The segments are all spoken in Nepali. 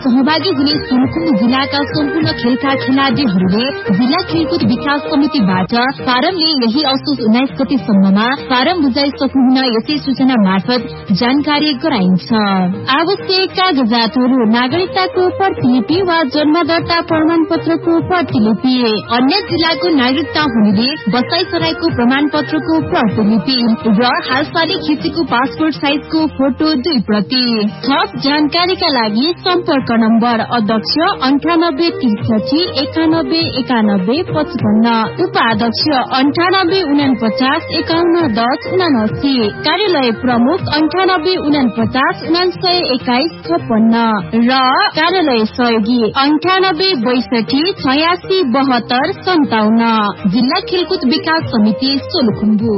सहभागी हुने सोलुखुम्बु जिल्लाका सम्पूर्ण खेलका खेलाड़ीहरूले जिल्ला खेलकुद विकास समितिबाट फारमले यही असोज 19 गतेसम्ममा फारम बुझाइसक्नुहुन यसै सूचना मार्फत जानकारी गराइन्छ। आवश्यक कागजातहरू नागरिकताको प्रतिलिपि वा जन्म दर्ता प्रमाण पत्रको प्रतिलिपि, अन्य जिल्लाको नागरिकता हुनेले बसाई सराईको प्रमाण पत्रको प्रतिलिपि र हालसालै खिचेको पासपोर्ट साइजको फोटो 2 प्रति। थप जानकारीका लागि सम्पर्क नम्बर अध्यक्ष 9863 91 91 55, उपाध्यक्ष 98 49 51 10 79, कार्यालय प्रमुख 98 49 1921 56 र कार्यालय सहयोगी 98 62 86 72 57। जिल्ला खेलकुद विकास समिति सोलुखुम्बु।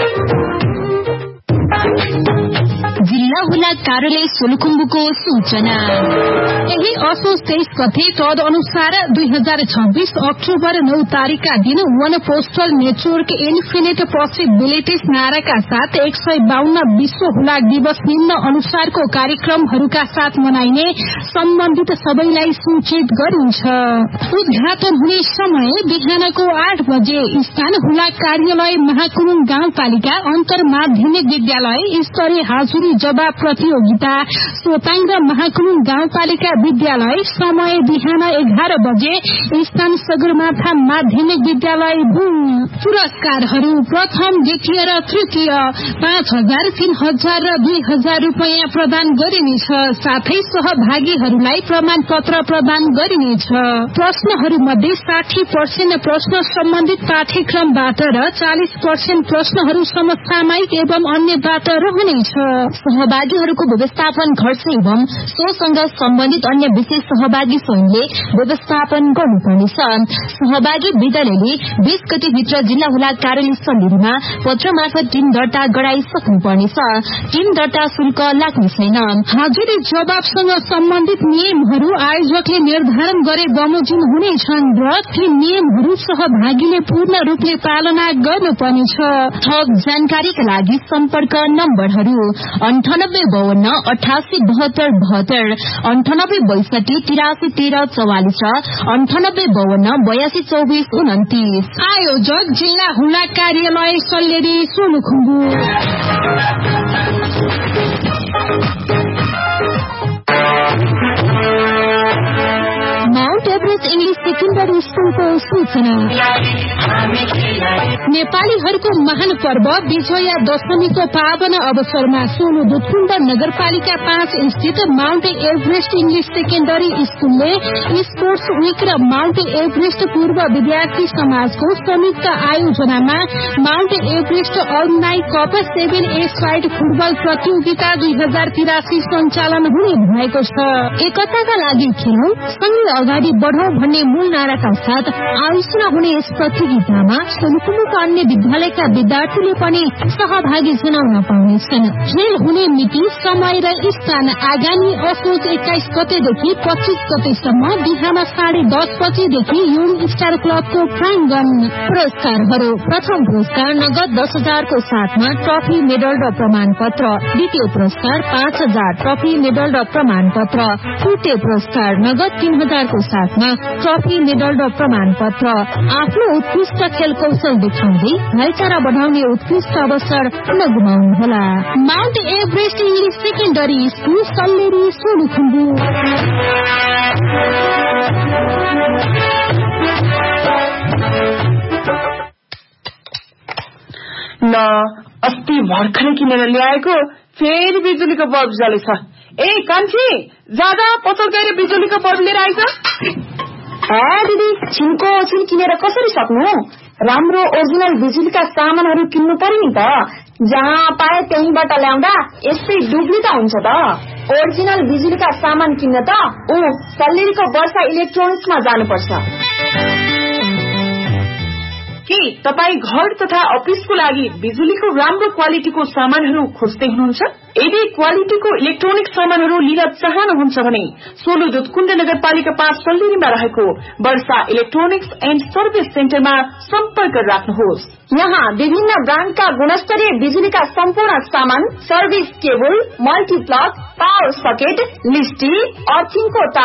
जिल्ला हुलाक कार्यालय सोलुखुम्बुको सूचना। यही असोज 23 गते तद अनुसार 2026 अक्टोबर 9 तारिकका दिन वन पोस्टल नेटवर्क इन्फिनिट पोसिबिलिटिज नाराका साथ 152 विश्व हुलाक दिवस निम्न अनुसारको कार्यक्रमहरूका साथ मनाइने सम्बन्धित सबैलाई सूचित गरिन्छ। उद्घाटन हुने समय बिहानको 8 बजे स्थान हुलाक कार्यालय महाकुरुङ गाउँपालिका अन्तर माध्यमिक विद्यालय स्तरीय हाजुरी जवाब प्रतियोगिता सोताङ र महाकुरुङ गाउँपालिका विद्यालय समय बिहान 11 बजे स्थान सगरमाथा माध्यमिक विद्यालय भुङ। पुरस्कारहरू प्रथम द्वितीय र तृतीय 5,000 3,000 र 2,000 रुपियाँ प्रदान गरिनेछ। साथै सहभागीहरूलाई प्रमाण पत्र प्रदान गरिनेछ। प्रश्नहरू मध्ये 60% प्रश्न सम्बन्धित पाठ्यक्रमबाट र 40% प्रश्नहरू समसामयिक एवं अन्यबाट रहनेछ। सहभागीहरूको व्यवस्थापन खर्च एवं सोसँग सम्बन्धित अन्य विशेष सहभागी स्वयंले व्यवस्थापन गर्नुपर्नेछ। सहभागी विद्यालयले 20 गतेभित्र जिल्ला हुलाक कार्यालय सल्लेरीमा पत्र मार्फत टिम दर्ता गराइसक्नुपर्नेछ। टिम दर्ता शुल्क लाग्ने छैन। हाजुरी जवाबसँग सम्बन्धित नियमहरू आयोजकले निर्धारण गरे बमोजिम हुनेछन् र ती नियमहरू सहभागीले पूर्ण रूपले पालना गर्नुपर्नेछ। थप जानकारीका लागि सम्पर्क नम्बरहरू 98 52 88 72 72, 98 62 83 13 44 र 98 52 82 24 29। आयोजक जिल्ला हुलाक कार्यालय Salleri Solukhumbu. Mount Everest English secondary स्कूलको सूचना। नेपालीहरूको महान पर्व विजया दशमीको पावन अवसरमा सोलु दुधकुण्ड नगरपालिका 5 स्थित Mount Everest English secondary स्कूलले sports week र माउन्ट एभरेस्ट पूर्व विद्यार्थी समाजको संयुक्त आयोजनामा Mount Everest अलुम्नाइ cup 7A side football प्रतियोगिता 2083 सञ्चालन हुने भएको छ। एकताका लागि खेलौं, सँगै अगाडि बढौं भन्ने मूल नाराका साथ आयोजना हुने यस प्रतियोगितामा सोलुखुम्बुका अन्य विद्यालयका विद्यार्थीले पनि सहभागी जनाउन पाउनेछन्। खेल हुने मिति, समय र स्थान आगामी असोज 21 गतेदेखि 25 गतेसम्म बिहान 10:30 बजेदेखि युङ स्टार क्लबको प्राङ्गण। पुरस्कारहरू: प्रथम पुरस्कार नगद 10,000 को साथमा ट्रफी, मेडल र प्रमाण पत्र। द्वितीय पुरस्कार 5,000 ट्रफी, मेडल र प्रमाण पत्र। तृतीय पुरस्कार नगद 3,000 को साथमा ट्रफी, मेडल र प्रमाण पत्र। आफ्नो उत्कृष्ट खेल कौशल देखाउँदै भाइचारा बढ़ाउने उत्कृष्ट अवसर नगुमाउनुहोला। Mount Everest English secondary school Salleri Solukhumbu. ल अस्ति भर्खरै किनेर ल्याएको फेरि बिजुलीको बल्ब जलेछ। ए कान्छी, ज्यादा पसल गएर बिजुलीको बल्ब लिएर आइज। दिदी, छिनको छिन किनेर कसरी सक्नु? राम्रो ओरिजिनल बिजुलीका सामानहरू किन्नु पर्यो नि त। जहाँ पाए त्यहीबाट ल्याउँदा यस्तै डुब्ली त हुन्छ त। ओरिजिनल बिजुलीका सामान किन्न त सल्लेरीको वर्षा इलेक्ट्रोनिक्समा जानुपर्छ। के तपाई घर तथा अफिसको लागि बिजुलीको राम्रो क्वालिटीको सामानहरू खोज्दै हुनुहुन्छ? यदि क्वालिटीको इलेक्ट्रोनिक सामानहरू लिन चाहनुहुन्छ भने सोलु दुधकुण्ड नगरपालिका 5 सल्लेरीमा रहेको वर्षा इलेक्ट्रोनिक्स एन्ड सर्भिस सेन्टरमा सम्पर्क राख्नुहोस्। यहाँ विभिन्न ब्रान्डका गुणस्तरीय बिजुलीका सम्पूर्ण सामान, service cable, multiplug, power socket, लिस्टी, अर्थिङको